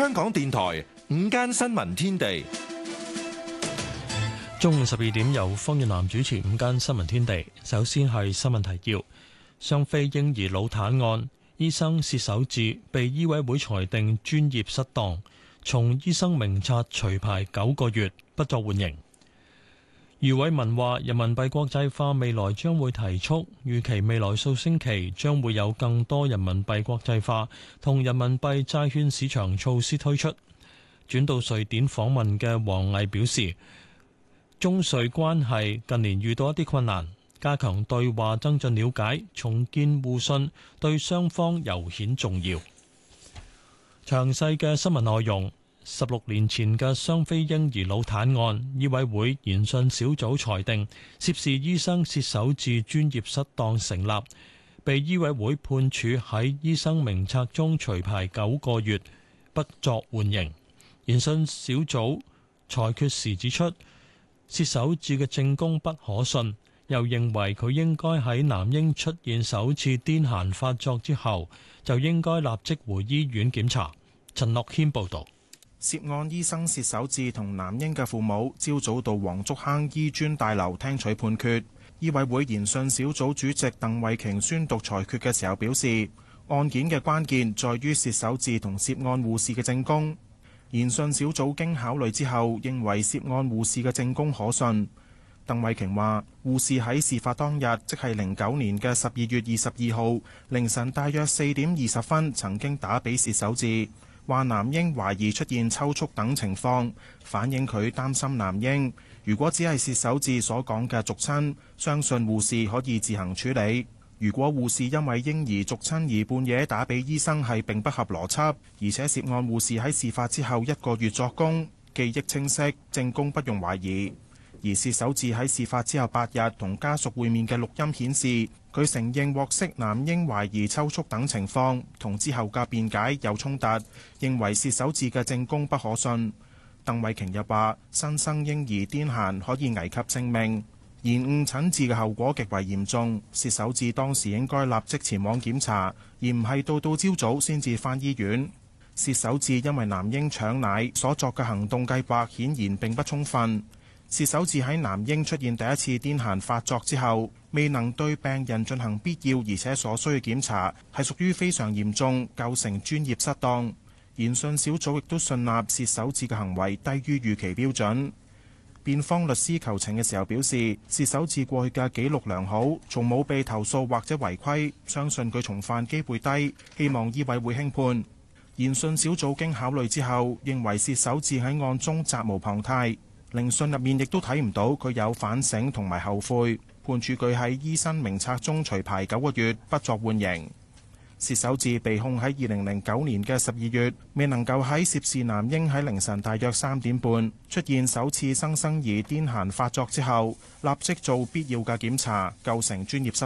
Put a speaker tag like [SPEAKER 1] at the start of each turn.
[SPEAKER 1] 香港電台午間新聞天地，
[SPEAKER 2] 中午12點由方遠南主持午間新聞天地。首先係新聞提要：雙非嬰兒腦癱案，醫生薛守志被醫委會裁定專業失當，從醫生名冊除牌9個月，不作緩刑。余偉文話：人民幣國際化未來將會提速，預期未來數星期將會有更多人民幣國際化同人民幣債券市場措施推出。轉到瑞典訪問嘅王毅表示，中瑞關係近年遇到一啲困難，加強對話增進了解，重建互信對雙方尤顯重要。詳細嘅新聞內容。16年前嘅雙非嬰兒腦癱案，醫委會研訊小組裁定涉事醫生薛守志專業失當成立，被醫委會判處喺醫生名冊中除牌9個月，不作緩刑。研訊小組裁決時指出，薛守志嘅證供不可信，又認為佢應該喺男嬰出現首次癲癇發作之後，就應該立即回醫院檢查。陳樂謙報導。
[SPEAKER 3] 涉案醫生薛守志同男嬰嘅父母朝早到黃竹坑醫專大樓聽取判決。醫委會研訊小組主席鄧惠瓊宣讀裁決嘅時候表示，案件嘅關鍵在於薛守志同涉案護士嘅證供。研訊小組經考慮之後，認為涉案護士嘅證供可信。鄧惠瓊話，護士喺事發當日，即係09年嘅12月22號凌晨大約4點20分，曾經打俾薛守志，話男嬰懷疑出現抽搐等情況，反映佢擔心男嬰。如果只係薛守志所講嘅俗親，相信護士可以自行處理。如果護士因為嬰兒俗親而半夜打俾醫生，係並不合邏輯。而且涉案護士喺事發之後1個月作供，記憶清晰，證供不容懷疑。而薛守志喺事發之後8日同家屬會面嘅錄音顯示，佢承認獲悉男嬰懷疑抽搐等情況，同之後嘅辯解有衝突，認為薛守志嘅證供不可信。鄧惠瓊又話，新生嬰兒癲癇可以危及性命，延誤診治嘅後果極為嚴重。薛守志當時應該立即前往檢查，而唔係到朝早先至返醫院。薛守志因為男嬰搶奶所作嘅行動計劃顯然並不充分。薛守志喺男嬰出現第一次癲癇發作之後，未能對病人進行必要而且所需嘅檢查，係屬於非常嚴重，構成專業失當。研訊小組亦都信納薛守志嘅行為低於預期標準。辯方律師求情嘅時候表示，薛守志過去嘅記錄良好，從冇被投訴或者違規，相信佢重犯機會低，希望醫委會輕判。研訊小組經考慮之後，認為薛守志喺案中責無旁貸。聆訊入面亦都睇唔到佢有反省同埋後悔，判處佢喺醫生名冊中除牌9個月，不作緩刑。薛守志被控喺2009年嘅12月，未能夠喺涉事男嬰喺凌晨大約3點半出現首次新生兒癲癇發作之後，立即做必要嘅檢查，構成專業失